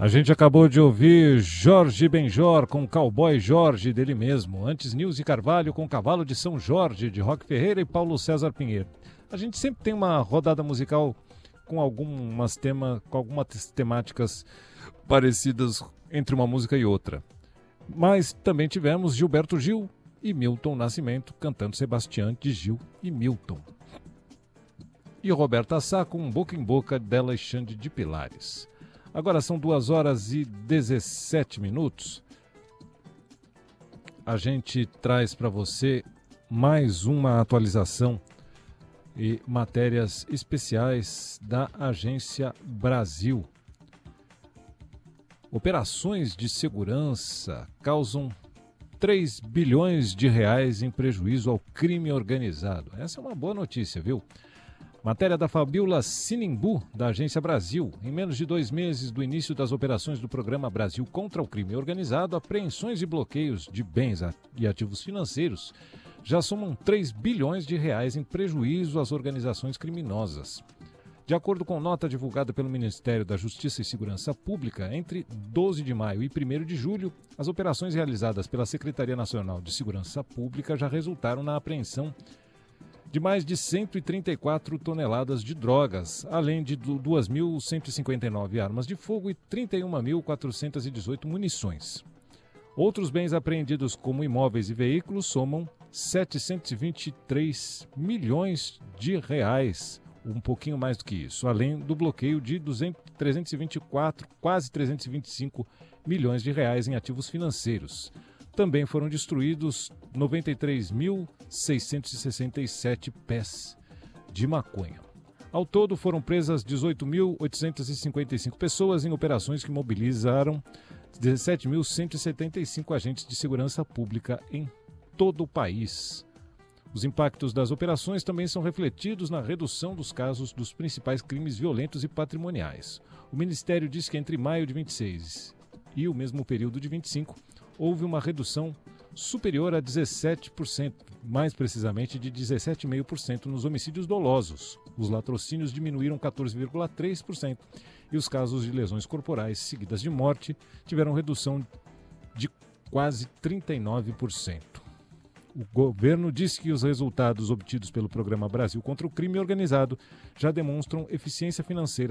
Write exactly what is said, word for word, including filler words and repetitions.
A gente acabou de ouvir Jorge Benjor com Cowboy Jorge, dele mesmo. Antes, Nilce Carvalho com Cavalo de São Jorge, de Roque Ferreira e Paulo César Pinheiro. A gente sempre tem uma rodada musical com algumas, tema, com algumas temáticas parecidas entre uma música e outra. Mas também tivemos Gilberto Gil e Milton Nascimento cantando Sebastião de Gil e Milton. E Roberta Sá com Boca em Boca de Alexandre de Pilares. Agora são duas horas e dezessete minutos. A gente traz para você mais uma atualização e matérias especiais da Agência Brasil. Operações de segurança causam três bilhões de reais em prejuízo ao crime organizado. Essa é uma boa notícia, viu? Matéria da Fabiola Sinimbu, da Agência Brasil. Em menos de dois meses do início das operações do Programa Brasil contra o Crime Organizado, apreensões e bloqueios de bens e ativos financeiros já somam três bilhões de reais em prejuízo às organizações criminosas. De acordo com nota divulgada pelo Ministério da Justiça e Segurança Pública, entre doze de maio e primeiro de julho, as operações realizadas pela Secretaria Nacional de Segurança Pública já resultaram na apreensão de mais de cento e trinta e quatro toneladas de drogas, além de duas mil cento e cinquenta e nove armas de fogo e trinta e uma mil quatrocentas e dezoito munições. Outros bens apreendidos, como imóveis e veículos, somam setecentos e vinte e três milhões de reais, um pouquinho mais do que isso, além do bloqueio de duzentos, trezentos e vinte e quatro, quase trezentos e vinte e cinco milhões de reais em ativos financeiros. Também foram destruídos noventa e três mil seiscentos e sessenta e sete pés de maconha. Ao todo, foram presas dezoito mil oitocentos e cinquenta e cinco pessoas em operações que mobilizaram dezessete mil cento e setenta e cinco agentes de segurança pública em todo o país. Os impactos das operações também são refletidos na redução dos casos dos principais crimes violentos e patrimoniais. O Ministério diz que entre maio de vinte e seis e o mesmo período de vinte e cinco, houve uma redução superior a dezessete por cento, mais precisamente de dezessete vírgula cinco por cento nos homicídios dolosos. Os latrocínios diminuíram quatorze vírgula três por cento e os casos de lesões corporais seguidas de morte tiveram redução de quase trinta e nove por cento. O governo diz que os resultados obtidos pelo Programa Brasil contra o Crime Organizado já demonstram eficiência financeira